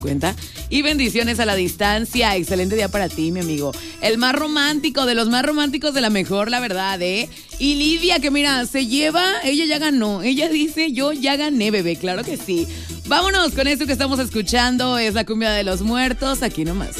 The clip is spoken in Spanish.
cuenta. Y bendiciones a la distancia. Excelente día para ti, mi amigo. El más romántico, de los más románticos de la mejor, la verdad, ¿eh? Y Lidia, que mira, se lleva, ella ya ganó. Ella dice, yo ya gané, bebé. Claro que sí. Vámonos con esto que estamos escuchando. Es la cumbia de los muertos. Aquí nomás.